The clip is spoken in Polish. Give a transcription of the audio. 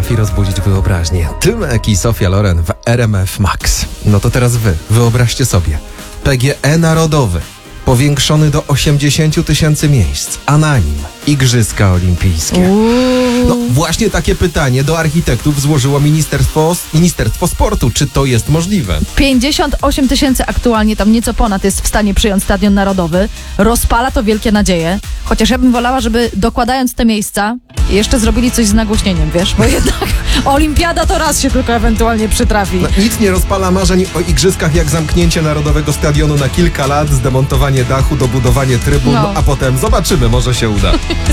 potrafi rozbudzić wyobraźnię. Tymek i Sofia Loren w RMF Max. No to teraz wy, wyobraźcie sobie. PGE Narodowy, powiększony do 80 000 miejsc, a na nim Igrzyska Olimpijskie. No właśnie takie pytanie do architektów złożyło Ministerstwo Sportu. Czy to jest możliwe? 58 000 aktualnie, tam nieco ponad, jest w stanie przyjąć Stadion Narodowy. Rozpala to wielkie nadzieje. Chociaż ja bym wolała, żeby dokładając te miejsca jeszcze zrobili coś z nagłośnieniem, wiesz? Bo jednak olimpiada to raz się tylko ewentualnie przytrafi. No, nic nie rozpala marzeń o igrzyskach jak zamknięcie Narodowego Stadionu na kilka lat, zdemontowanie dachu, dobudowanie trybun, No. a potem zobaczymy, może się uda.